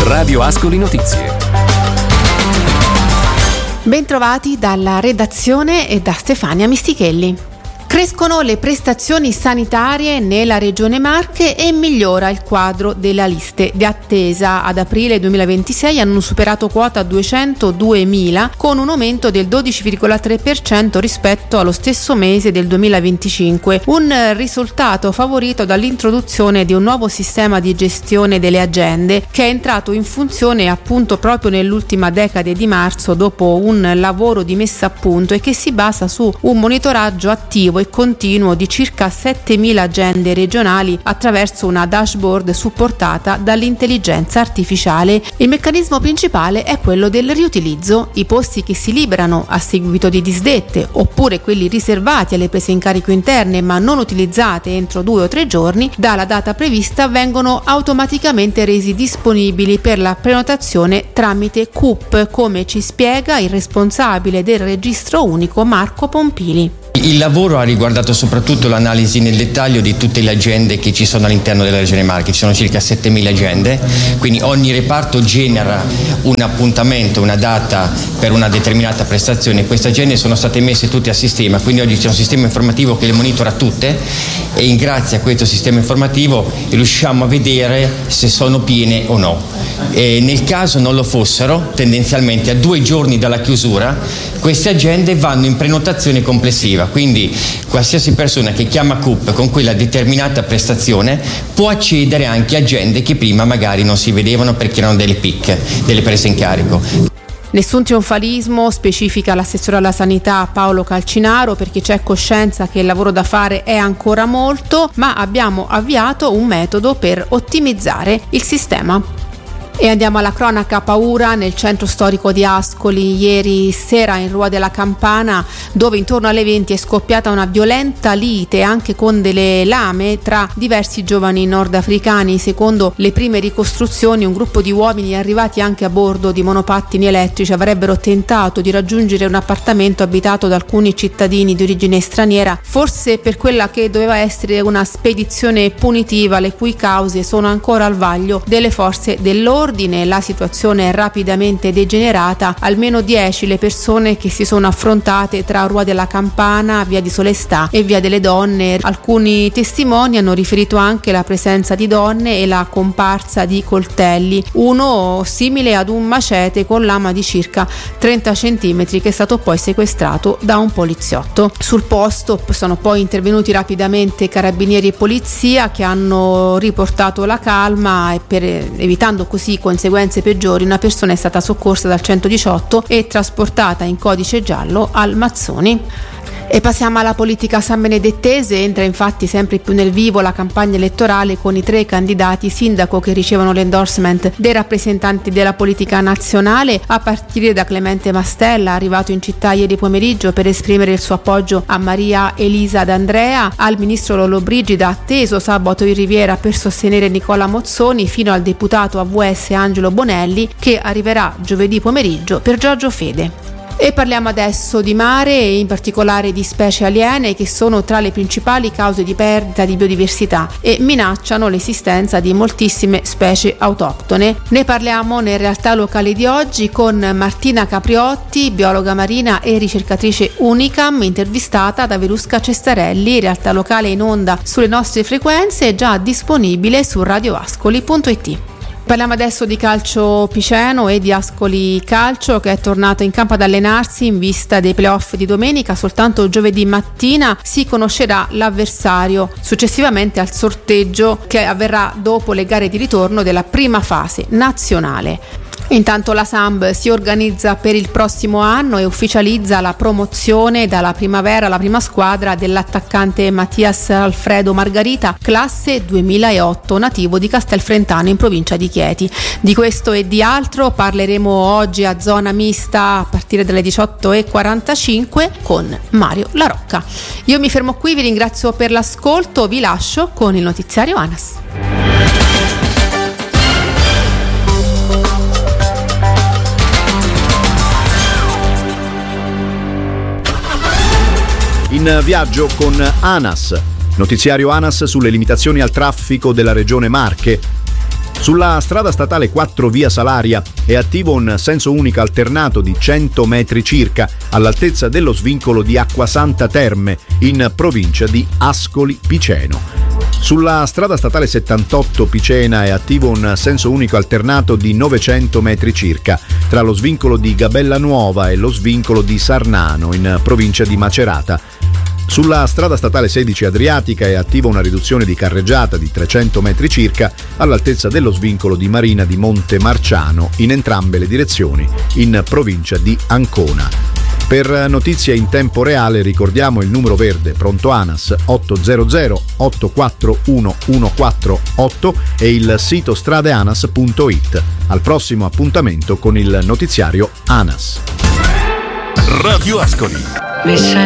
Radio Ascoli Notizie. Bentrovati dalla redazione e da Stefania Mistichelli. Crescono le prestazioni sanitarie nella Regione Marche e migliora il quadro delle liste di attesa. Ad aprile 2026 hanno superato quota 202.000 con un aumento del 12,3% rispetto allo stesso mese del 2025. Un risultato favorito dall'introduzione di un nuovo sistema di gestione delle agende che è entrato in funzione appunto proprio nell'ultima decade di marzo dopo un lavoro di messa a punto e che si basa su un monitoraggio attivo e continuo di circa 7.000 agende regionali attraverso una dashboard supportata dall'intelligenza artificiale. Il meccanismo principale è quello del riutilizzo. I posti che si liberano a seguito di disdette oppure quelli riservati alle prese in carico interne ma non utilizzate entro 2 o 3 giorni dalla data prevista vengono automaticamente resi disponibili per la prenotazione tramite CUP, come ci spiega il responsabile del registro unico Marco Pompili. Il lavoro ha riguardato soprattutto l'analisi nel dettaglio di tutte le agende che ci sono all'interno della Regione Marche. Ci sono circa 7.000 agende, quindi ogni reparto genera un appuntamento, una data per una determinata prestazione. Queste agende sono state messe tutte a sistema, quindi oggi c'è un sistema informativo che le monitora tutte e grazie a questo sistema informativo riusciamo a vedere se sono piene o no. E nel caso non lo fossero, tendenzialmente a 2 giorni dalla chiusura, queste agende vanno in prenotazione complessiva. Quindi qualsiasi persona che chiama CUP con quella determinata prestazione può accedere anche a agende che prima magari non si vedevano perché erano delle PIC, delle prese in carico. Nessun trionfalismo, specifica l'assessore alla sanità Paolo Calcinaro, perché c'è coscienza che il lavoro da fare è ancora molto, ma abbiamo avviato un metodo per ottimizzare il sistema. E andiamo alla cronaca. Paura nel centro storico di Ascoli ieri sera in Rua della Campana, dove intorno alle 20 è scoppiata una violenta lite anche con delle lame tra diversi giovani nordafricani. Secondo le prime ricostruzioni, un gruppo di uomini arrivati anche a bordo di monopattini elettrici avrebbero tentato di raggiungere un appartamento abitato da alcuni cittadini di origine straniera, forse per quella che doveva essere una spedizione punitiva, le cui cause sono ancora al vaglio delle forze dell'ordine. La situazione è rapidamente degenerata, almeno 10 le persone che si sono affrontate tra Rua della Campana, Via di Solestà e Via delle Donne. Alcuni testimoni hanno riferito anche la presenza di donne e la comparsa di coltelli, uno simile ad un macete con lama di circa 30 cm che è stato poi sequestrato da un poliziotto. Sul posto sono poi intervenuti rapidamente carabinieri e polizia che hanno riportato la calma e evitando così conseguenze peggiori, una persona è stata soccorsa dal 118 e trasportata in codice giallo al Mazzoni. E passiamo alla politica sanbenedettese. Entra infatti sempre più nel vivo la campagna elettorale con i 3 candidati sindaco che ricevono l'endorsement dei rappresentanti della politica nazionale, a partire da Clemente Mastella, arrivato in città ieri pomeriggio per esprimere il suo appoggio a Maria Elisa D'Andrea, al ministro Lollobrigida, atteso sabato in Riviera per sostenere Nicola Mozzoni, fino al deputato AVS Angelo Bonelli che arriverà giovedì pomeriggio per Giorgio Fede. E parliamo adesso di mare e in particolare di specie aliene che sono tra le principali cause di perdita di biodiversità e minacciano l'esistenza di moltissime specie autoctone. Ne parliamo nel Realtà Locale di oggi con Martina Capriotti, biologa marina e ricercatrice Unicam, intervistata da Verusca Cestarelli. Realtà Locale in onda sulle nostre frequenze, già disponibile su radioascoli.it. Parliamo adesso di calcio piceno e di Ascoli Calcio, che è tornato in campo ad allenarsi in vista dei playoff di domenica. Soltanto giovedì mattina si conoscerà l'avversario, successivamente al sorteggio che avverrà dopo le gare di ritorno della prima fase nazionale. Intanto la Samb si organizza per il prossimo anno e ufficializza la promozione dalla primavera alla prima squadra dell'attaccante Mattias Alfredo Margarita, classe 2008, nativo di Castelfrentano in provincia di Chieti. Di questo e di altro parleremo oggi a Zona Mista a partire dalle 18:45 con Mario La Rocca. Io mi fermo qui, vi ringrazio per l'ascolto, vi lascio con il notiziario ANAS. In viaggio con ANAS, notiziario ANAS sulle limitazioni al traffico della regione Marche. Sulla strada statale 4 via Salaria è attivo un senso unico alternato di 100 metri circa all'altezza dello svincolo di Acquasanta Terme in provincia di Ascoli Piceno. Sulla strada statale 78 Picena è attivo un senso unico alternato di 900 metri circa tra lo svincolo di Gabella Nuova e lo svincolo di Sarnano in provincia di Macerata. Sulla strada statale 16 Adriatica è attiva una riduzione di carreggiata di 300 metri circa all'altezza dello svincolo di Marina di Monte Marciano in entrambe le direzioni in provincia di Ancona. Per notizie in tempo reale ricordiamo il numero verde pronto ANAS 800 841 148 e il sito stradeanas.it. Al prossimo appuntamento con il notiziario ANAS. Radio Ascoli.